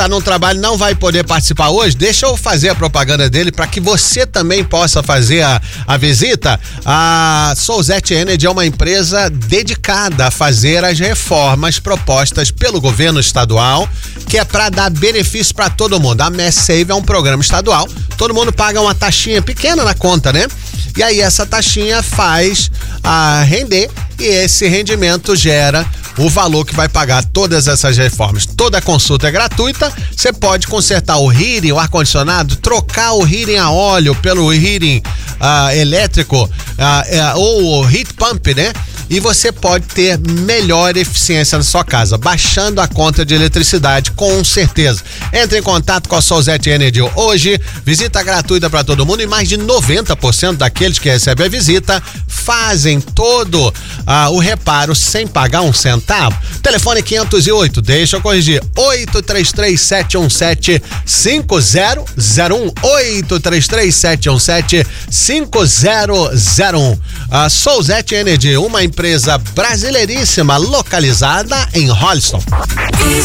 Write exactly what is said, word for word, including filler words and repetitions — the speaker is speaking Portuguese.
Tá no trabalho, não vai poder participar hoje, deixa eu fazer a propaganda dele para que você também possa fazer a, a visita. A Souzete Energy é uma empresa dedicada a fazer as reformas propostas pelo governo estadual, que é para dar benefício para todo mundo. A Mass Save é um programa estadual, todo mundo paga uma taxinha pequena na conta, né? E aí essa taxinha faz a render e esse rendimento gera o valor que vai pagar todas essas reformas. Toda a consulta é gratuita, você pode consertar o heating, o ar-condicionado, trocar o heating a óleo pelo heating uh, elétrico uh, uh, ou o heat pump, né? E você pode ter melhor eficiência na sua casa, baixando a conta de eletricidade, com certeza. Entre em contato com a Souzete Energy hoje, visita gratuita para todo mundo e mais de noventa por cento daqueles que recebem a visita fazem todo uh, o reparo sem pagar um centavo. Telefone quinhentos e oito, deixa eu corrigir, oito três três, sete um sete, cinco zero zero um, oito três três, sete um sete, cinco zero zero um. A Souzete Energy, uma empresa brasileiríssima localizada em Holliston.